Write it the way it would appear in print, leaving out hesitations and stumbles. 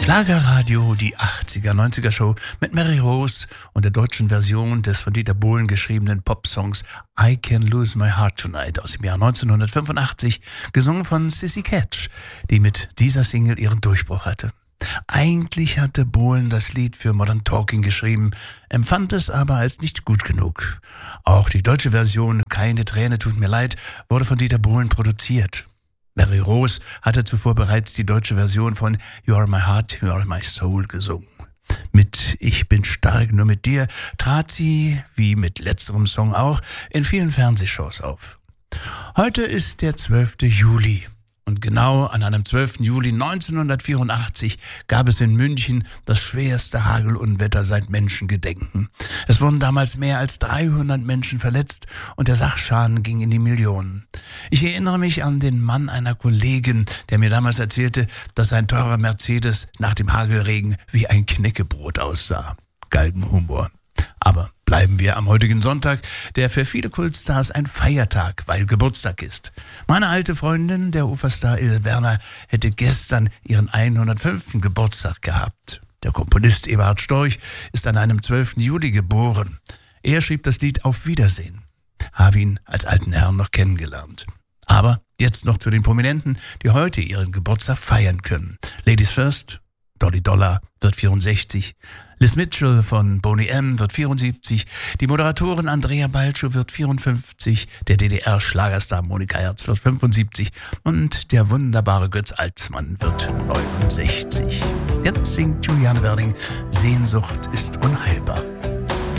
Schlagerradio, die 80er, 90er Show mit Mary Rose und der deutschen Version des von Dieter Bohlen geschriebenen Popsongs I Can Lose My Heart Tonight aus dem Jahr 1985, gesungen von Sissy Catch, die mit dieser Single ihren Durchbruch hatte. Eigentlich hatte Bohlen das Lied für Modern Talking geschrieben, empfand es aber als nicht gut genug. Auch die deutsche Version Keine Träne tut mir leid wurde von Dieter Bohlen produziert. Mary Rose hatte zuvor bereits die deutsche Version von You Are My Heart, You Are My Soul gesungen. Mit Ich bin stark nur mit dir trat sie, wie mit letzterem Song auch, in vielen Fernsehshows auf. Heute ist der 12. Juli. Und genau an einem 12. Juli 1984 gab es in München das schwerste Hagelunwetter seit Menschengedenken. Es wurden damals mehr als 300 Menschen verletzt und der Sachschaden ging in die Millionen. Ich erinnere mich an den Mann einer Kollegin, der mir damals erzählte, dass sein teurer Mercedes nach dem Hagelregen wie ein Knäckebrot aussah. Galgenhumor. Aber bleiben wir am heutigen Sonntag, der für viele Kultstars ein Feiertag, weil Geburtstag ist. Meine alte Freundin, der Uferstar Ilse Werner, hätte gestern ihren 105. Geburtstag gehabt. Der Komponist Eberhard Storch ist an einem 12. Juli geboren. Er schrieb das Lied Auf Wiedersehen. Habe ihn als alten Herrn noch kennengelernt. Aber jetzt noch zu den Prominenten, die heute ihren Geburtstag feiern können. Ladies first, Dolly Dollar wird 64, Liz Mitchell von Boney M. wird 74, die Moderatorin Andrea Balcsó wird 54, der DDR-Schlagerstar Monika Herz wird 75 und der wunderbare Götz Alsmann wird 69. Jetzt singt Juliane Werding, Sehnsucht ist unheilbar.